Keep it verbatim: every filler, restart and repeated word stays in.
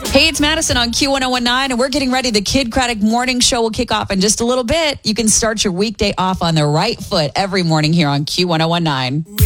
Hey, it's Madison on Q one oh one nine, and we're getting ready. The Kid Craddock Morning Show will kick off in just a little bit. You can start your weekday off on the right foot every morning here on Q one oh one nine.